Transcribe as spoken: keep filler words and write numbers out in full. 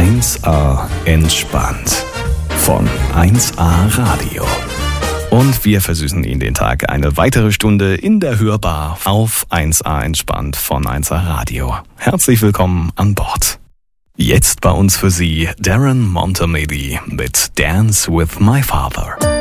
eins A entspannt von eins A Radio. Und wir versüßen Ihnen den Tag eine weitere Stunde in der Hörbar auf eins A entspannt von eins A Radio. Herzlich willkommen an Bord. Jetzt bei uns für Sie Darren Montemedi mit Dance with My Father.